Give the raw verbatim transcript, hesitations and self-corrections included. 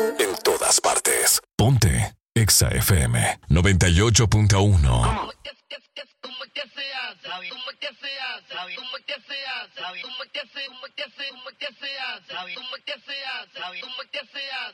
En todas partes. Ponte Exa F M noventa y ocho punto uno. ¿Cómo que se hace? ¿Cómo que se hace? ¿Cómo que se hace? ¿Cómo que se hace? ¿Cómo que se hace? ¿Cómo que se hace? ¿Cómo que se hace? ¿Cómo que se hace?